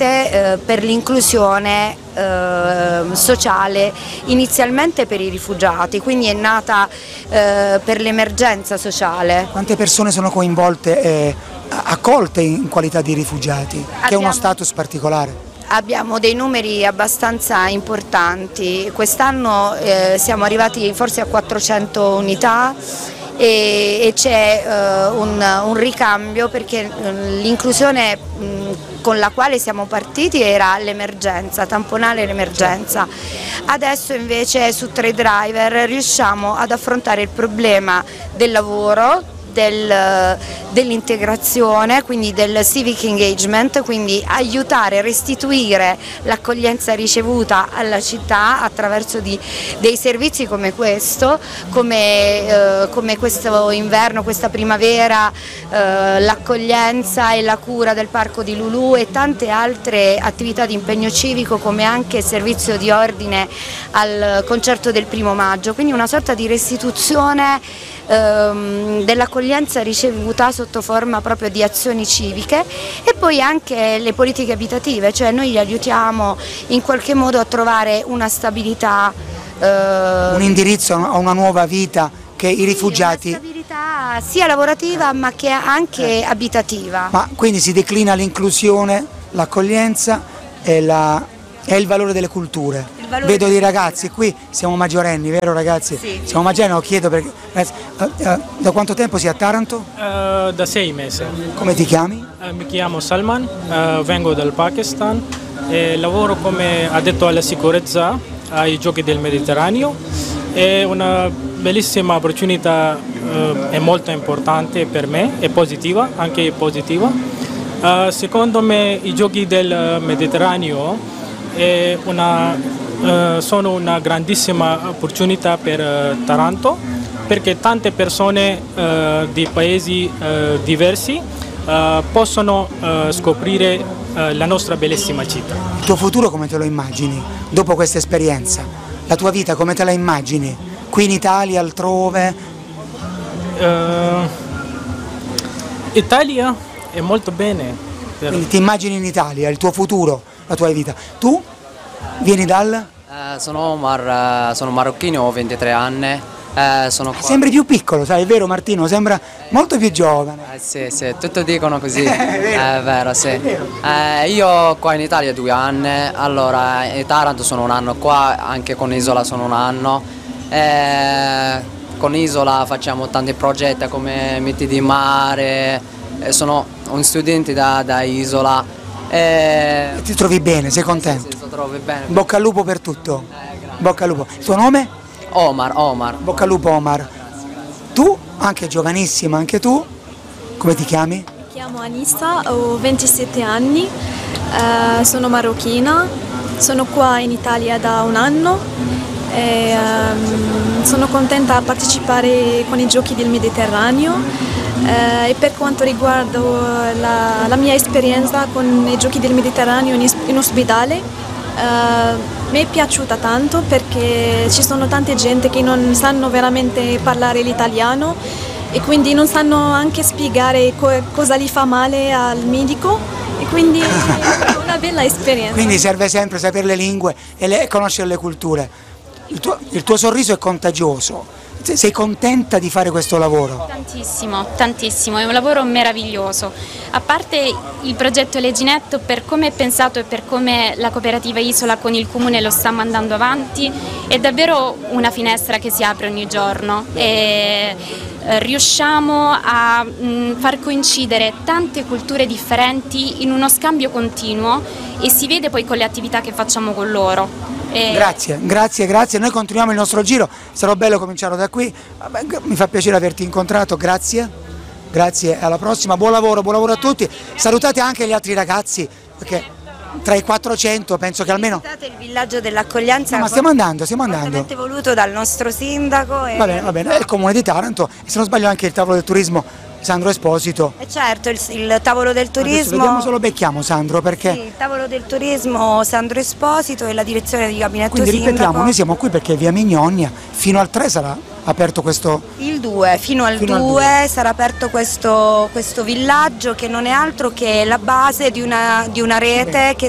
rete per l'inclusione sociale, inizialmente per i rifugiati, quindi è nata per l'emergenza sociale. Quante persone sono coinvolte e accolte in qualità di rifugiati, che è uno status particolare? Abbiamo dei numeri abbastanza importanti, quest'anno siamo arrivati forse a 400 unità e c'è un ricambio, perché l'inclusione con la quale siamo partiti era l'emergenza, tamponare l'emergenza. Adesso invece su Trade Driver riusciamo ad affrontare il problema del lavoro, dell'integrazione, quindi del civic engagement, quindi aiutare, restituire l'accoglienza ricevuta alla città attraverso dei servizi come questo, come questo inverno, questa primavera, l'accoglienza e la cura del parco di Lulu e tante altre attività di impegno civico, come anche il servizio di ordine al concerto del 1° maggio, quindi una sorta di restituzione dell'accoglienza ricevuta sotto forma proprio di azioni civiche, e poi anche le politiche abitative, cioè noi li aiutiamo in qualche modo a trovare una stabilità, un indirizzo a una nuova vita che i rifugiati... Una stabilità sia lavorativa ma che anche abitativa. Ma quindi si declina l'inclusione, l'accoglienza e il valore delle culture. Vedo dei ragazzi, qui siamo maggiorenni, vero ragazzi? Sì. Siamo maggiorenni, lo chiedo perché... da quanto tempo sei a Taranto? Da 6 mesi. Come ti chiami? Mi chiamo Salman, vengo dal Pakistan e lavoro come addetto alla sicurezza ai Giochi del Mediterraneo. È una bellissima opportunità, è molto importante per me, è positiva, anche positiva. Secondo me i Giochi del Mediterraneo sono una grandissima opportunità per Taranto, perché tante persone di paesi diversi possono scoprire la nostra bellissima città. Il tuo futuro come te lo immagini dopo questa esperienza? La tua vita come te la immagini? Qui in Italia, altrove? Italia è molto bene. Quindi ti immagini in Italia, il tuo futuro, la tua vita. Tu vieni dal? Sono Omar, sono marocchino, ho 23 anni. Sono qua. Sembri più piccolo, sai, è vero Martino? Sembra molto più giovane. Sì, tutti dicono così. È vero, sì. È vero. Io qua in Italia 2 anni, allora in Taranto sono 1 anno qua, anche con Isola sono 1 anno. Con Isola facciamo tanti progetti come miti di mare, sono un studente da Isola. Ti trovi bene, sei contento? Sì, trovi bene. Bocca al lupo per tutto. Bocca al lupo. Il tuo nome? Omar. Bocca al lupo Omar. Tu, anche giovanissima, anche tu, come ti chiami? Mi chiamo Anissa, ho 27 anni, sono marocchina, sono qua in Italia da 1 anno e sono contenta di partecipare con i Giochi del Mediterraneo. E per quanto riguarda la mia esperienza con i Giochi del Mediterraneo in ospedale, mi è piaciuta tanto perché ci sono tante gente che non sanno veramente parlare l'italiano e quindi non sanno anche spiegare cosa gli fa male al medico, e quindi è una bella esperienza. Quindi serve sempre sapere le lingue e conoscere le culture. Il tuo sorriso è contagioso. Sei contenta di fare questo lavoro? Tantissimo, è un lavoro meraviglioso. A parte il progetto Leginetto, per come è pensato e per come la cooperativa Isola con il comune lo sta mandando avanti, è davvero una finestra che si apre ogni giorno e riusciamo a far coincidere tante culture differenti in uno scambio continuo, e si vede poi con le attività che facciamo con loro. Grazie, noi continuiamo il nostro giro, sarà bello cominciare da qui, mi fa piacere averti incontrato, grazie, alla prossima, buon lavoro a tutti, salutate anche gli altri ragazzi, perché tra i 400 penso che almeno... Visitate il villaggio dell'accoglienza, no, ma stiamo andando. fortemente voluto dal nostro sindaco. Va bene, è il comune di Taranto, e se non sbaglio anche il tavolo del turismo Sandro Esposito. E certo, il tavolo del turismo... Adesso vediamo se lo becchiamo Sandro, perché... Sì, il tavolo del turismo Sandro Esposito e la direzione di gabinetto Quindi sindaco. ripetiamo, noi siamo qui perché via Mignonia fino al 3 sarà aperto questo... Il 2, fino al 2 sarà aperto questo villaggio, che non è altro che la base di una rete che